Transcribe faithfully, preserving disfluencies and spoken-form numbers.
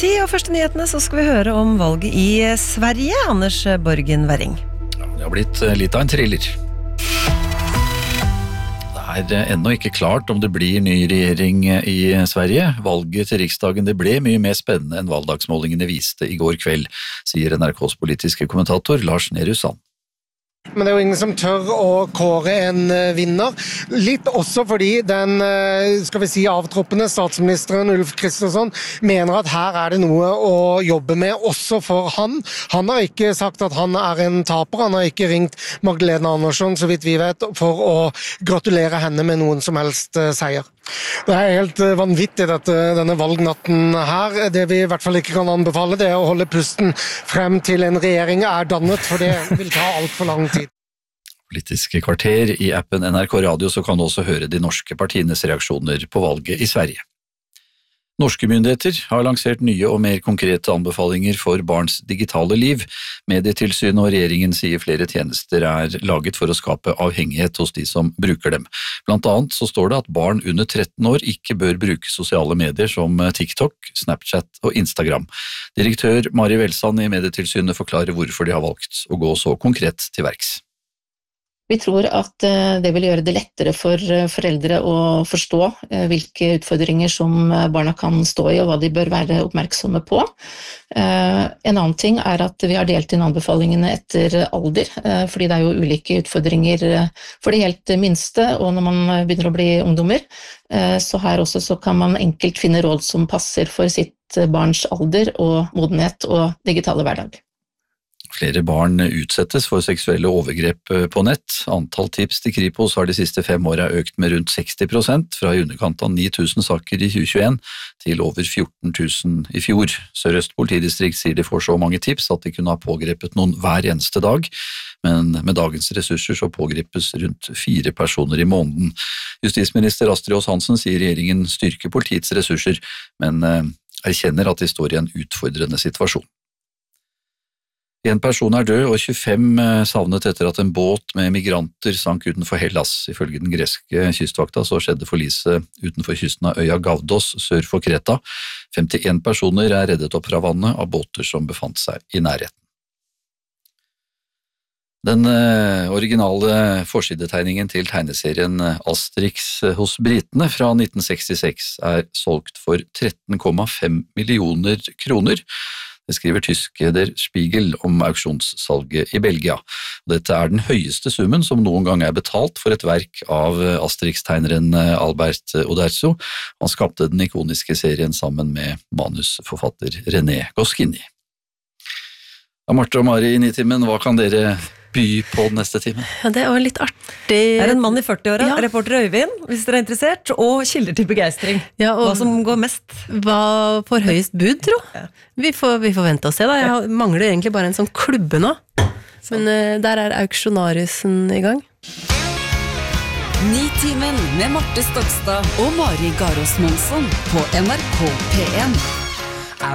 Ti og første nyhetene så skal vi høre om valget i Sverige, Anders Borgen Werring. Ja, det har blitt litt av en thriller. Det er ennå ikke klart om det blir ny regjering i Sverige. Valget til Riksdagen det ble mye mer spennende enn valgdagsmålingene viste i går kveld, sier N R K's politiske kommentator Lars Nehru Sand. Men det er jo ingen som tør å kåre en vinner. Litt også fordi den, skal vi si, avtroppende statsministeren Ulf Kristersson mener at her er det noe å jobbe med også for han. Han har ikke sagt at han er en taper. Han har ikke ringt Magdalena Andersson, så vidt vi vet, for å gratulere henne med noen som helst seier. Det er helt vanvittig dette, denne valgnatten her. Det vi i hvert fall ikke kan anbefale, det er å holde pusten frem til en regjering er dannet, for det vil ta alt for lang tid. Politiske kvarter i appen N R K Radio, så kan du også høre de norske partienes reaksjoner på valget i Sverige. Norske myndigheter har lansert nye og mer konkrete anbefalinger for barns digitale liv. Medietilsynet og regjeringen sier flere tjenester er laget for å skape avhengighet hos de som bruker dem. Blant annet så står det at barn under tretten år ikke bør bruke sosiale medier som TikTok, Snapchat og Instagram. Direktør Mari Velsand i Medietilsynet forklarer hvorfor de har valgt å gå så konkret til verks. Vi tror at det vil gjøre det lettere for foreldre å forstå hvilke utfordringer som barna kan stå i og hva de bør være oppmerksomme på. En annen ting er at vi har delt inn anbefalingene etter alder, fordi det er jo ulike utfordringer for de helt minste, og når man begynner å bli ungdommer, så her også så kan man enkelt finne råd som passer for sitt barns alder og modenhet og digitale hverdag. Flere barn utsettes for seksuelle overgrep på nett. Antall tips til Kripos har de siste fem årene økt med rundt seksti prosent, fra i underkant av ni tusen saker i tjue tjueen til over fjorten tusen i fjor. Sør-Øst politidistrikt sier de får så mange tips at de kunne ha pågrepet noen hver eneste dag, men med dagens ressurser så pågripes rundt fire personer i måneden. Justisminister Astrid Aas-Hansen sier regjeringen styrker politiets ressurser, men erkjenner at de står i en utfordrende situasjon. En person er død og tjuefem savnet etter at en båt med migranter sank utenfor Hellas. Ifølge den greske kystvakta så skjedde forliset utenfor kysten av øya Gavdos sør for Kreta. femtien personer er reddet opp fra vannet av båter som befant seg i nærheten. Den originale forsidetegningen til tegneserien Asterix hos britene fra nitten sekstiseks er solgt for tretten komma fem millioner kroner. Det skriver tyske Der Spiegel om auksjonssalget i Belgia. Dette er den høyeste summen som noen gang er betalt for et verk av Asterix-tegneren Albert Uderzo. Han skapte den ikoniske serien sammen med manusforfatter René Goscinny. Ja, Marte og Mari i Nitimen, hva kan dere by på neste time? Ja, det er jo litt artig. Det er en mann i førti-åra, ja. Reporter Øyvind, hvis dere er interessert, og kilder til begeistring. Ja, og hva som går mest. Hva får høyest bud, tro? Ja. Vi, får, vi får vente og se da. Jeg mangler egentlig bare en sånn klubbe nå. Men uh, der er auksjonarisen i gang. Nitimen med Marte Stokstad og Mari Garås Monsson på N R K P en.